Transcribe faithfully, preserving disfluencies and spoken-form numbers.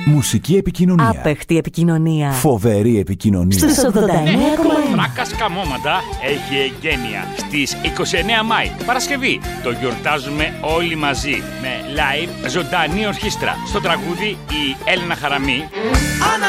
Μουσική επικοινωνία. Άπεχτη επικοινωνία. Φοβερή επικοινωνία. Στους ογδόντα εννέα κόμμα ένα. Φράκας Καμώματα έχει εγγένεια στις είκοσι εννέα Μάη, Παρασκευή. Το γιορτάζουμε όλοι μαζί με live ζωντανή ορχήστρα. Στο τραγούδι η Έλληνα Χαραμή.